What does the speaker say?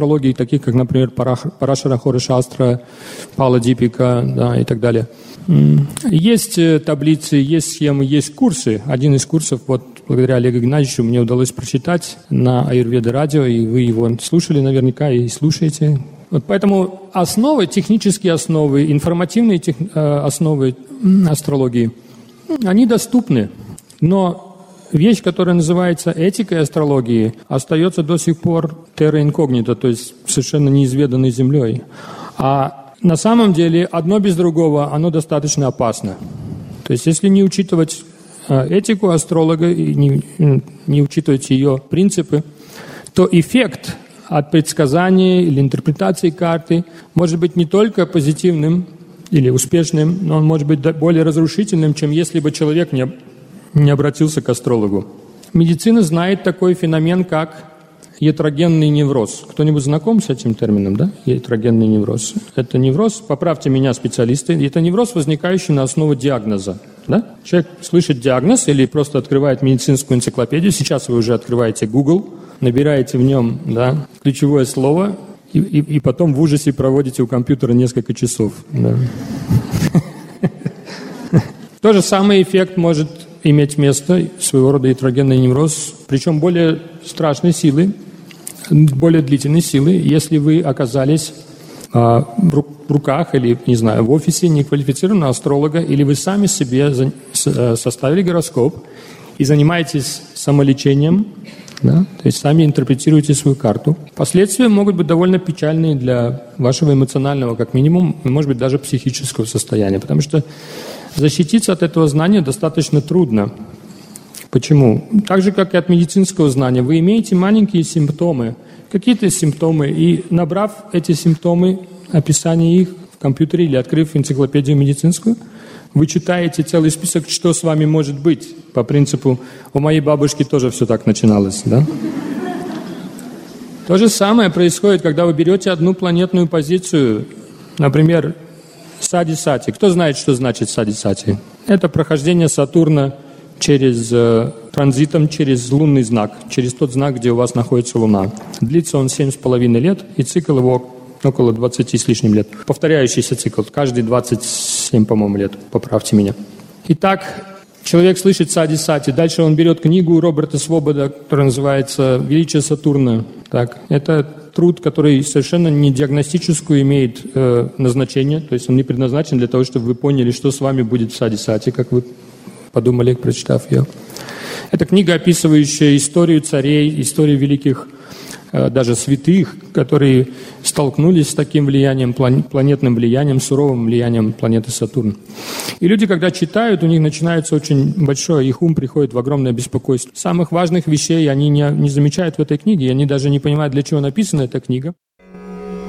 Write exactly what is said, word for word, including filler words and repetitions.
астрологии, таких как, например, Парашара Хора Шастра, Пала Дипика, да, и так далее. Есть таблицы, есть схемы, есть курсы. Один из курсов, вот благодаря Олегу Геннадьевичу, мне удалось прочитать на Аюрведа радио, и вы его слушали наверняка и слушаете. Вот поэтому основы, технические основы, информативные тех, основы астрологии, они доступны. Но вещь, которая называется этикой астрологии, остается до сих пор terra incognita, то есть совершенно неизведанной землей. А на самом деле одно без другого, оно достаточно опасно. То есть если не учитывать этику астролога и не, не учитывать ее принципы, то эффект от предсказания или интерпретации карты может быть не только позитивным или успешным, но он может быть более разрушительным, чем если бы человек не, не обратился к астрологу. Медицина знает такой феномен, как ятрогенный невроз. Кто-нибудь знаком с этим термином, да? Ятрогенный невроз. Это невроз, поправьте меня, специалисты, это невроз, возникающий на основе диагноза. Да? Человек слышит диагноз или просто открывает медицинскую энциклопедию. Сейчас вы уже открываете Google, набираете в нем, да, ключевое слово и, и, и потом в ужасе проводите у компьютера несколько часов. Да. Тот же самый эффект может иметь место, своего рода ятрогенный невроз, причем более страшной силы, более длительной силы, если вы оказались а, в руках или, не знаю, в офисе неквалифицированного астролога, или вы сами себе за, с, составили гороскоп и занимаетесь самолечением, да, то есть сами интерпретируете свою карту. Последствия могут быть довольно печальные для вашего эмоционального, как минимум, и, может быть, даже психического состояния, потому что защититься от этого знания достаточно трудно. Почему? Так же, как и от медицинского знания, вы имеете маленькие симптомы, какие-то симптомы, и набрав эти симптомы, описание их в компьютере или открыв энциклопедию медицинскую, вы читаете целый список, что с вами может быть. По принципу, у моей бабушки тоже все так начиналось, да? То же самое происходит, когда вы берете одну планетную позицию, например, Сади-Сати. Кто знает, что значит Сади-Сати? Это прохождение Сатурна через э, транзитом через лунный знак, через тот знак, где у вас находится Луна. Длится он семь с половиной лет, и цикл его около двадцати с лишним лет. Повторяющийся цикл, каждые двадцать семь, по-моему, лет. Поправьте меня. Итак, человек слышит Сади-Сати. Дальше он берет книгу Роберта Свобода, которая называется «Величие Сатурна». Так, это труд, который совершенно не диагностическую имеет э, назначение, то есть он не предназначен для того, чтобы вы поняли, что с вами будет в Сади-Сати, как вы подумали, прочитав ее. Это книга, описывающая историю царей, историю великих, э, даже святых, которые столкнулись с таким влиянием, план- планетным влиянием, суровым влиянием планеты Сатурн. И люди, когда читают, у них начинается очень большое, их ум приходит в огромное беспокойство. Самых важных вещей они не, не замечают в этой книге, и они даже не понимают, для чего написана эта книга.